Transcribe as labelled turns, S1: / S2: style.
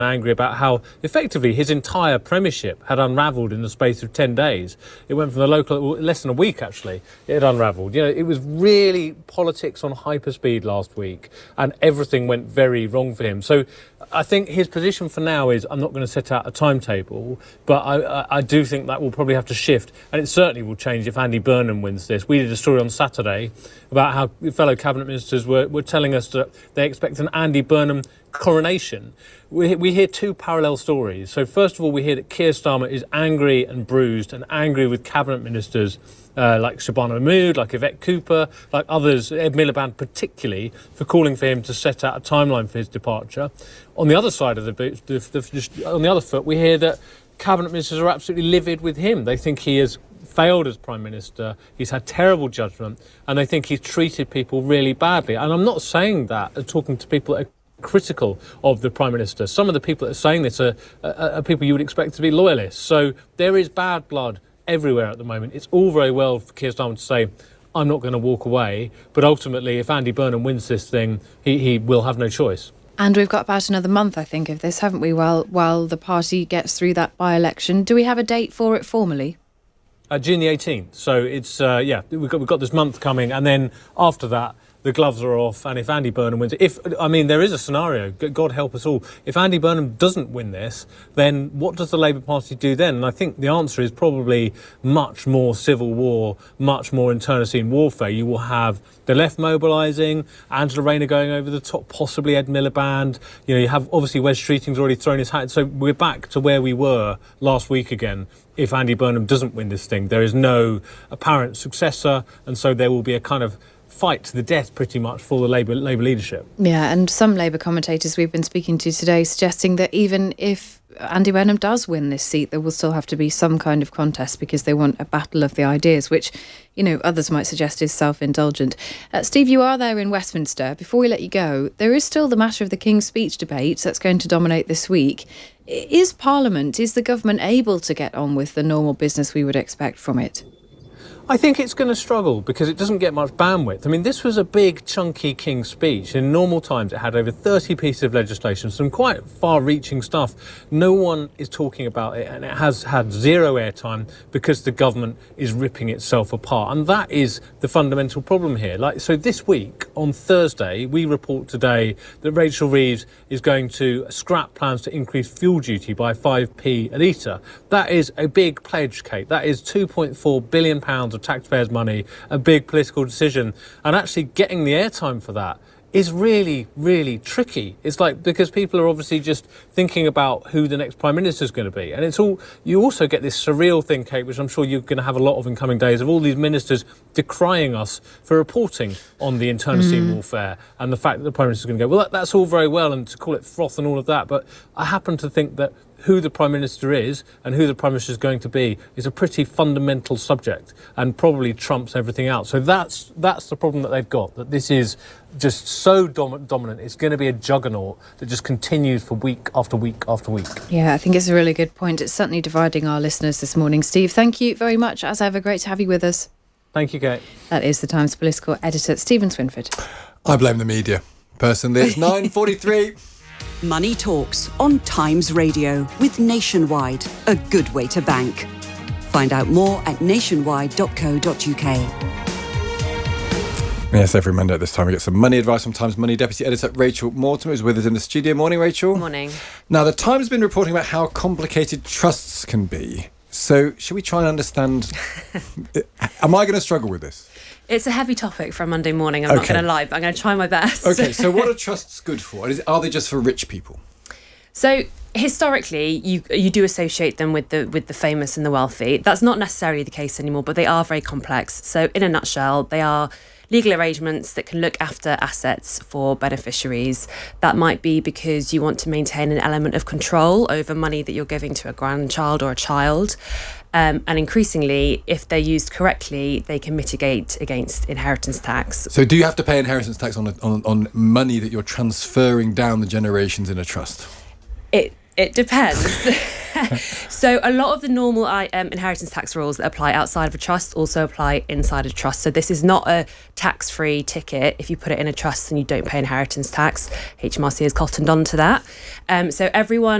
S1: angry about how effectively his entire premiership had unravelled in the space of 10 days. It went from the local, less than a week actually, it had unravelled. You know, it was really politics on hyperspeed last week and everything went very wrong for him. So I think his position for now is I'm not going to set out a timetable, but I do think that will probably have to shift, and it certainly will change if Andy Burnham wins this. We did a story on Saturday about how fellow cabinet ministers were telling us that they expect an Andy Burnham coronation. We hear two parallel stories. So first of all, we hear that Keir Starmer is angry and bruised and angry with cabinet ministers like Shabana Mahmood, like Yvette Cooper, like others, Ed Miliband particularly, for calling for him to set out a timeline for his departure. On the other side of on the other foot, we hear that cabinet ministers are absolutely livid with him. They think he has failed as Prime Minister, he's had terrible judgment, and they think he's treated people really badly. And I'm not saying that, talking to people that are critical of the Prime Minister. Some of the people that are saying this are people you would expect to be loyalists. So there is bad blood everywhere at the moment. It's all very well for Keir Starmer to say, I'm not going to walk away, but ultimately if Andy Burnham wins this thing, he will have no choice.
S2: And we've got about another month, I think, of this, haven't we, while the party gets through that by-election. Do we have a date for it formally?
S1: June the 18th. So it's, we've got this month coming, and then after that, the gloves are off, and if Andy Burnham wins it, there is a scenario, God help us all, if Andy Burnham doesn't win this, then what does the Labour Party do then? And I think the answer is probably much more civil war, much more internecine warfare. You will have the left mobilising, Angela Rayner going over the top, possibly Ed Miliband. You know, you have obviously Wes Streeting's already thrown his hat. So we're back to where we were last week again. If Andy Burnham doesn't win this thing, there is no apparent successor, and so there will be a kind of fight to the death pretty much for the Labour leadership.
S2: Yeah, and some Labour commentators we've been speaking to today suggesting that even if Andy Burnham does win this seat, there will still have to be some kind of contest because they want a battle of the ideas, which, you know, others might suggest is self-indulgent. Steve, you are there in Westminster. Before we let you go, there is still the matter of the King's Speech debate that's going to dominate this week. Is Parliament, is the government able to get on with the normal business we would expect from it?
S1: I think it's going to struggle because it doesn't get much bandwidth. I mean, this was a big, chunky King's Speech. In normal times, it had over 30 pieces of legislation, some quite far-reaching stuff. No one is talking about it, and it has had zero airtime because the government is ripping itself apart. And that is the fundamental problem here. So this week, on Thursday, we report today that Rachel Reeves is going to scrap plans to increase fuel duty by 5p a litre. That is a big pledge, Kate. That is £2.4 billion of taxpayers' money, a big political decision, and actually getting the airtime for that is really, really tricky. It's like, because people are obviously just thinking about who the next Prime Minister is going to be. And it's all, you also get this surreal thing, Kate, which I'm sure you're going to have a lot of in coming days, of all these ministers decrying us for reporting on the internecine warfare and the fact that the Prime Minister is going to go, well, that's all very well, and to call it froth and all of that, but I happen to think that who the Prime Minister is and who the Prime Minister is going to be is a pretty fundamental subject and probably trumps everything else. So that's the problem that they've got, that this is just so dominant. It's going to be a juggernaut that just continues for week after week after week.
S2: Yeah, I think it's a really good point. It's certainly dividing our listeners this morning. Steve, thank you very much. As ever, great to have you with us.
S1: Thank you, Kate.
S2: That is the Times political editor, Stephen Swinford.
S3: I blame the media. Personally, it's 9:43.
S4: Money Talks on Times Radio with Nationwide, a good way to bank. Find out more at nationwide.co.uk.
S3: Yes, every Monday at this time we get some money advice from Times Money Deputy Editor Rachel Mortimer is with us in the studio. Morning, Rachel.
S5: Morning.
S3: Now, the Times has been reporting about how complicated trusts can be. So, should we try and understand? Am I going to struggle with this?
S5: It's a heavy topic for a Monday morning, I'm not going to lie, but I'm going to try my best.
S3: Okay, so what are trusts good for? Are they just for rich people?
S5: So historically, you do associate them with the famous and the wealthy. That's not necessarily the case anymore, but they are very complex. So in a nutshell, they are legal arrangements that can look after assets for beneficiaries. That might be because you want to maintain an element of control over money that you're giving to a grandchild or a child. And increasingly, if they're used correctly, they can mitigate against inheritance tax.
S3: So do you have to pay inheritance tax on money that you're transferring down the generations in a trust?
S5: It depends. So a lot of the normal inheritance tax rules that apply outside of a trust also apply inside a trust. So this is not a tax-free ticket if you put it in a trust and you don't pay inheritance tax. HMRC has cottoned on to that. So everyone